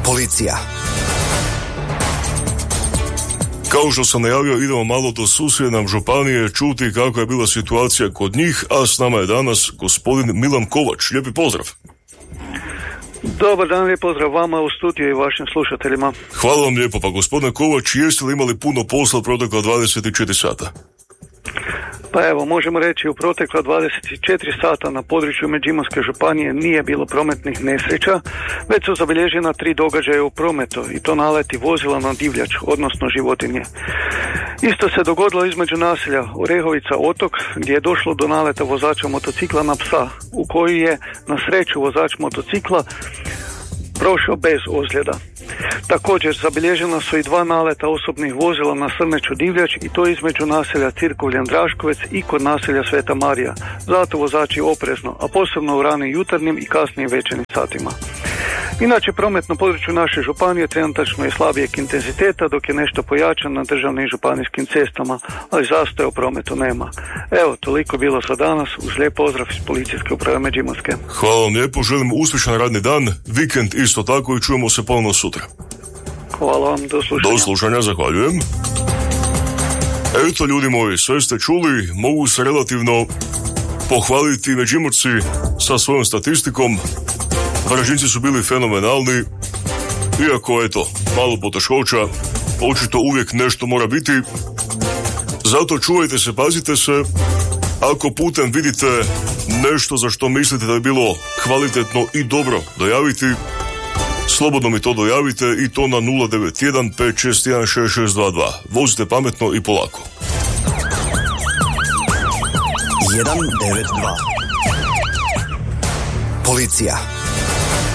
Policija. Kao što sam najavio, idemo malo do susjedne županije čuti kakva je bila situacija kod njih, a s nama je danas gospodin Milan Kovač. Lijepi pozdrav. Dobar dan, lijep pozdrav vama u studiju i vašim slušateljima. Hvala vam lijepo. Pa gospodine Kovač, jeste li imali puno posla protekla 24 sata? Pa evo, možemo reći u protekla 24 sata na području Međimurske županije nije bilo prometnih nesreća, već su zabilježena 3 događaja u prometu i to naleti vozila na divljač, odnosno životinje. Isto se dogodilo između naselja Orehovica Otok, gdje je došlo do naleta vozača motocikla na psa, u koji je na sreću vozač motocikla prošao bez ozljeda. Također zabilježena su i 2 naleta osobnih vozila na Srneću divljač i to između naselja Cirkovljan Draškovec i kod naselja Sveta Marija. Zato vozači oprezno, a posebno u ranim jutarnjim i kasnijim večernjim satima. Inače, promet na području naše županije trenutačno je slabijeg intenziteta, dok je nešto pojačan na državnim i županijskim cestama, ali zastoja u prometu nema. Evo, toliko bilo za danas, uz lijep pozdrav iz Policijske uprave Međimurske. Hvala vam lijepo, želim uspješan radni dan, vikend isto tako i čujemo se ponovno sutra. Hvala vam, do slušanja. Do slušanja, zahvaljujem. Eto, ljudi moji, sve ste čuli, mogu se relativno pohvaliti Međimurci sa svojom statistikom. Varaždinci su bili fenomenalni, iako, eto, malo poteškoća, očito uvijek nešto mora biti. Zato čuvajte se, pazite se. Ako putem vidite nešto za što mislite da je bilo kvalitetno i dobro dojaviti, slobodno mi to dojavite i to na 091 561 6622. Vozite pametno i polako. 192. Policija.